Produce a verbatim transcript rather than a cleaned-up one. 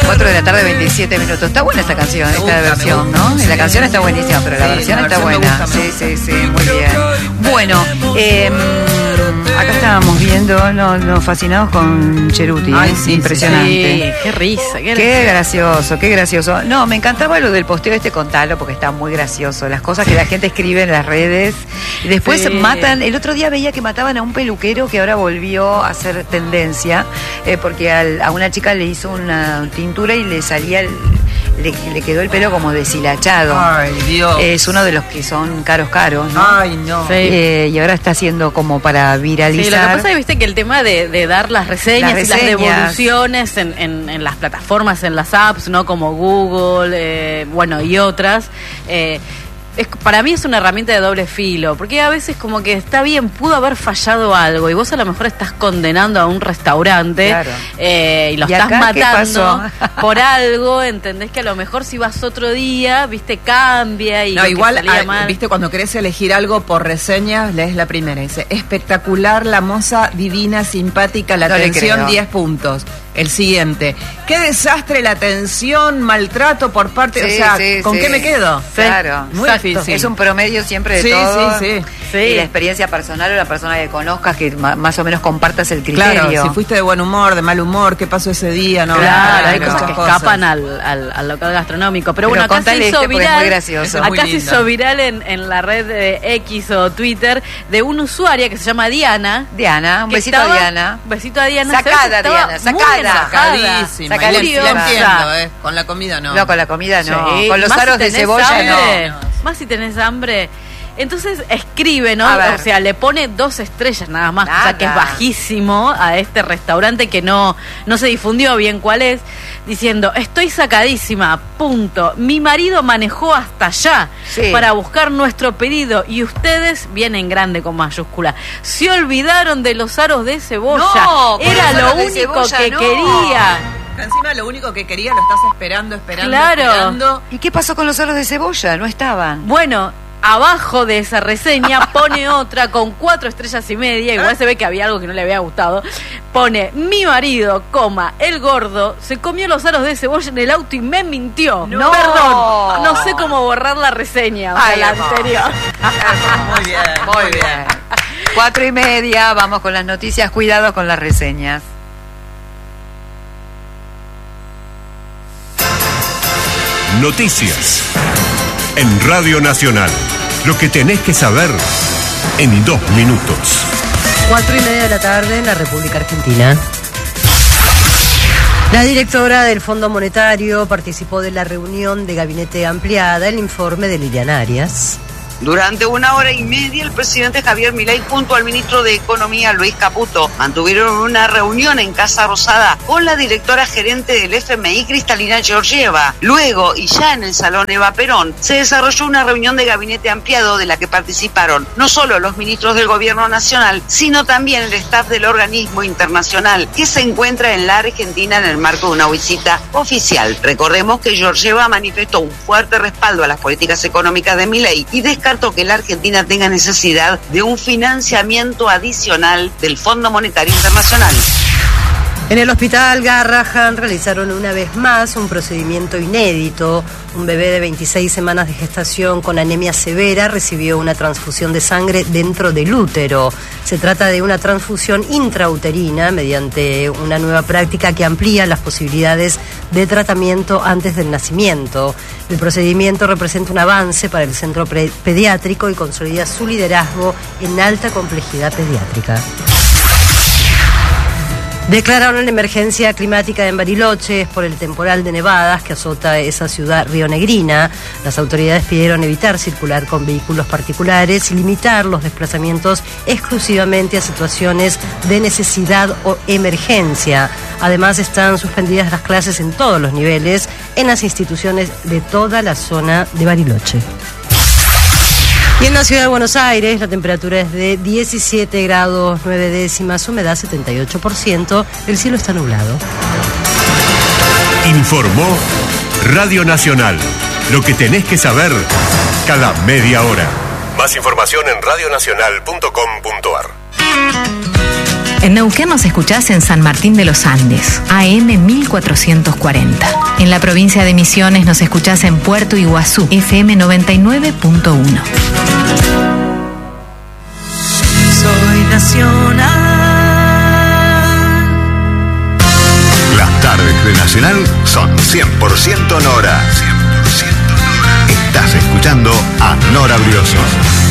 cuatro de la tarde, veintisiete minutos. Está buena esta canción, esta gusta, versión, gusta, ¿no? sí. La canción está buenísima, pero la Sí, versión la está versión me buena. gusta, me Sí, gusta. sí, sí, muy bien. Bueno, eh, acá estábamos viendo, nos, nos fascinamos con Cheruti. Ay, ¿eh? sí, Impresionante. Sí, qué risa, qué, Qué gracioso, qué gracioso. No, me encantaba lo del posteo este, contalo, porque está muy gracioso. Las cosas que la gente escribe en las redes. Y después Sí. matan, el otro día veía que mataban a un peluquero que ahora volvió a ser tendencia, eh, porque al- a una chica le hizo una tintura y le salía, el- le, le quedó el pelo como deshilachado. Ay, Dios. Es uno de los que son caros, caros, ¿no? Ay, no. Sí. Eh, y ahora está haciendo como para viralizar. Sí, lo que pasa es que viste que el tema de, de dar las reseñas, Las y las reseñas. devoluciones en, en, en las plataformas, en las apps, ¿no? Como Google, eh, bueno, y otras, eh, es, para mí es una herramienta de doble filo, porque a veces como que está bien, pudo haber fallado algo, y vos a lo mejor estás condenando a un restaurante, Claro. eh, y lo ¿Y estás acá qué matando pasó? por algo, entendés que a lo mejor si vas otro día, viste, cambia y No, lo que igual, salía ah, mal. viste, cuando querés elegir algo por reseñas, lees la primera. Dice, espectacular, la moza, divina, simpática, la No le atención, creo. diez puntos. El siguiente, qué desastre la atención, maltrato por parte, Sí, o sea, sí, ¿con sí. qué me quedo? Claro. Muy Exacto. difícil. Es un promedio siempre de Sí, todo. sí, sí. Sí. Y la experiencia personal o la persona que conozcas, que ma- más o menos compartas el criterio. Claro, si fuiste de buen humor, de mal humor, qué pasó ese día, no. Claro, hay muchas cosas que escapan al, al, al local gastronómico. Pero, Pero bueno, acá se contale hizo este porque es viral. muy gracioso. Eso es muy Acá se lindo. hizo viral en, en la red de X o Twitter de una usuaria que se llama Diana. Diana, un que besito estaba- a Diana. Un besito a Diana. Sacada, ¿sabes? Estaba Diana, muy sacada. enojada. Sacadísima. Sacadísima. Y le- le Furiosa. entiendo, ¿eh? Con la comida no. No, con la comida no. Sí, Con los más aros si de tenés cebolla hambre, no. Más si tenés hambre. Entonces escribe, ¿no? A ver. O sea, le pone dos estrellas nada más, Nada. o sea que es bajísimo a este restaurante que no, no se difundió bien cuál es, diciendo, estoy sacadísima, punto. Mi marido manejó hasta allá Sí. para buscar nuestro pedido y ustedes, vienen grande con mayúscula, se olvidaron de los aros de cebolla. No, con Era los lo aros de único cebolla, que no. quería. Encima lo único que quería lo estás esperando, esperando, Claro. esperando. ¿Y qué pasó con los aros de cebolla? No estaban. Bueno, abajo de esa reseña pone otra con cuatro estrellas y media, igual se ve que había algo que no le había gustado. Pone, mi marido, coma, el gordo, se comió los aros de cebolla en el auto y me mintió. No. Perdón, no sé cómo borrar la reseña, o sea, Ay, la amor. anterior. Muy bien, Muy bien. Cuatro y media, vamos con las noticias. Cuidado con las reseñas. Noticias en Radio Nacional. Lo que tenés que saber en dos minutos. Cuatro y media de la tarde en la República Argentina. La directora del Fondo Monetario participó de la reunión de gabinete ampliada, el informe de Lilian Arias. Durante una hora y media, el presidente Javier Milei junto al ministro de Economía, Luis Caputo, mantuvieron una reunión en Casa Rosada con la directora gerente del F M I, Cristalina Georgieva. Luego, y ya en el Salón Eva Perón, se desarrolló una reunión de gabinete ampliado de la que participaron no solo los ministros del Gobierno Nacional, sino también el staff del organismo internacional que se encuentra en la Argentina en el marco de una visita oficial. Recordemos que Georgieva manifestó un fuerte respaldo a las políticas económicas de Milei y descartó que la Argentina tenga necesidad de un financiamiento adicional del Fondo Monetario Internacional. En el hospital Garrahan realizaron una vez más un procedimiento inédito. Un bebé de veintiséis semanas de gestación con anemia severa recibió una transfusión de sangre dentro del útero. Se trata de una transfusión intrauterina mediante una nueva práctica que amplía las posibilidades de tratamiento antes del nacimiento. El procedimiento representa un avance para el centro pre- pediátrico y consolida su liderazgo en alta complejidad pediátrica. Declararon la emergencia climática en Bariloche por el temporal de nevadas que azota esa ciudad rionegrina. Las autoridades pidieron evitar circular con vehículos particulares y limitar los desplazamientos exclusivamente a situaciones de necesidad o emergencia. Además, están suspendidas las clases en todos los niveles en las instituciones de toda la zona de Bariloche. Y en la ciudad de Buenos Aires la temperatura es de diecisiete grados nueve décimas, humedad setenta y ocho por ciento, el cielo está nublado. Informó Radio Nacional. Lo que tenés que saber cada media hora. Más información en radionacional punto com punto ar. En Neuquén nos escuchás en San Martín de los Andes, A M mil cuatrocientos cuarenta. En la provincia de Misiones nos escuchás en Puerto Iguazú, F M noventa y nueve punto uno. Soy nacional. Las tardes de Nacional son cien por ciento Nora. cien por ciento Nora. Estás escuchando a Nora Brioso.